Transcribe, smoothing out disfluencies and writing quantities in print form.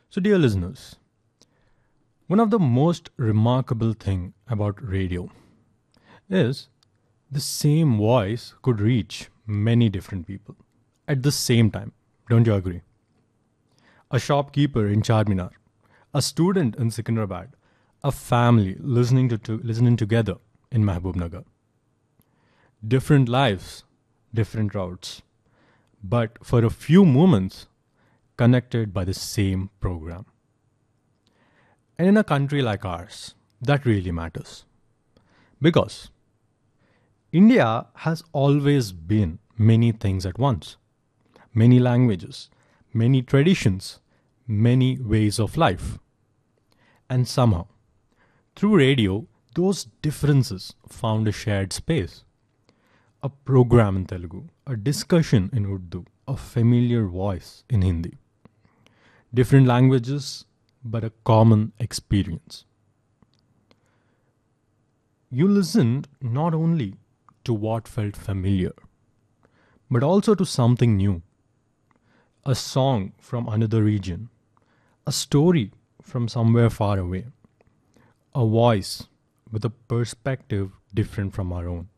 So, dear listeners, one of the most remarkable thing about radio is the same voice could reach many different people at the same time. Don't you agree? A shopkeeper in Charminar, a student in Secunderabad, a family listening together in Mahbubnagar. Different lives, different routes, but for a few moments connected by the same program. And in a country like ours, that really matters. Because India has always been many things at once, many languages, many traditions, many ways of life. And somehow, through radio, those differences found a shared space. A program in Telugu, a discussion in Urdu, a familiar voice in Hindi. Different languages, but a common experience. You listened not only to what felt familiar, but also to something new. A song from another region, a story from somewhere far away, a voice with a perspective different from our own.